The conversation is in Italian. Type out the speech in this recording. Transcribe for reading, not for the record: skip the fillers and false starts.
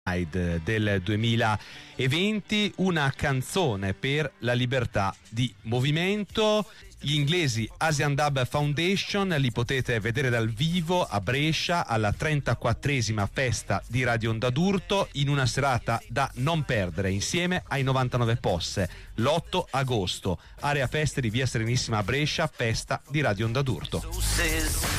del 2020, una canzone per la libertà di movimento. Gli inglesi Asian Dub Foundation li potete vedere dal vivo a Brescia alla 34esima festa di Radio Onda d'Urto, in una serata da non perdere insieme ai 99 Posse, l'8 agosto, area feste di via Serenissima a Brescia, festa di Radio Onda d'Urto.